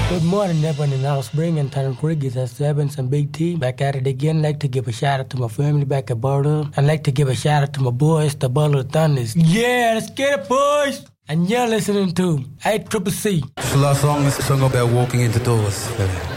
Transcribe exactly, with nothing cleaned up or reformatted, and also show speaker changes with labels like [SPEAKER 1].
[SPEAKER 1] Good morning, everyone in Alice Spring and Turner Creek. It's Evans and Big T back at it again. I'd like to give a shout out to my family back at Bartle. I'd like to give a shout out to my boys, the Butler Thunders. Yeah, let's get it, boys! And you're listening to A Triple C.
[SPEAKER 2] This last song is a song about walking into doors.